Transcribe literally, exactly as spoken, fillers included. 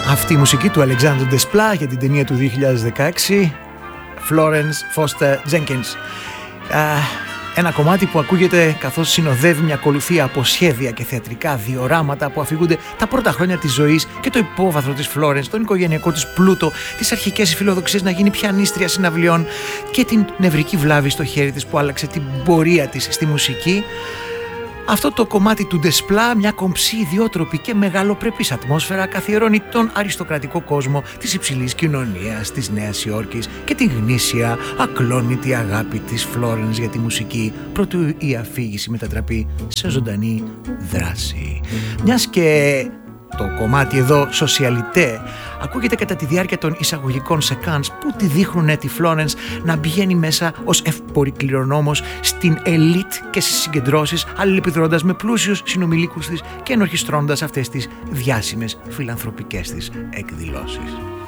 Αυτή η μουσική του Alexandre Desplat για την ταινία του δύο χιλιάδες δεκαέξι, Florence Foster Jenkins. Ένα κομμάτι που ακούγεται καθώς συνοδεύει μια ακολουθία από σχέδια και θεατρικά διοράματα που αφηγούνται τα πρώτα χρόνια της ζωής και το υπόβαθρο της Florence, τον οικογενειακό της πλούτο, τις αρχικές φιλοδοξίες να γίνει πιανίστρια συναυλιών και την νευρική βλάβη στο χέρι της που άλλαξε την πορεία της στη μουσική. Αυτό το κομμάτι του Desplat, μια κομψή, ιδιότροπη και μεγαλοπρεπής ατμόσφαιρα, καθιερώνει τον αριστοκρατικό κόσμο της υψηλής κοινωνίας της Νέας Υόρκης και την γνήσια, ακλόνητη αγάπη της Florence για τη μουσική, προτού η αφήγηση μετατραπεί σε ζωντανή δράση. Μιας και το κομμάτι εδώ, Socialité, ακούγεται κατά τη διάρκεια των εισαγωγικών σεκάνς που τη δείχνουν τη Florence να πηγαίνει μέσα ως εύπορη κληρονόμος στην ελίτ και στις συγκεντρώσεις, αλληλεπιδρώντας με πλούσιους συνομιλίκους της και ενορχιστρώντας αυτές τις διάσημες φιλανθρωπικές της εκδηλώσεις.